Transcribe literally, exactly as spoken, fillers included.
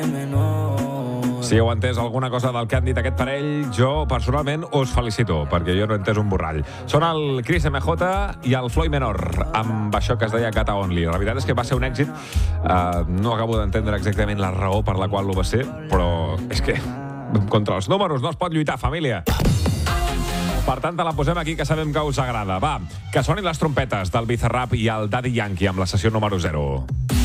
Si heu entès alguna cosa del que han dit aquest parell, jo personalment us felicito, perquè jo no he entès un borrall. Són el Chris M J i el Floyd Menor, amb això que es deia Gata Only. La veritat és que va ser un èxit. Uh, no acabo d'entendre exactament la raó per la qual ho va ser, però és que contra els números no es pot lluitar, família. Per tant, te la posem aquí, que sabem que us agrada. Va, que sonin les trompetes del Bizarrap i el Daddy Yankee amb la sessió número zero.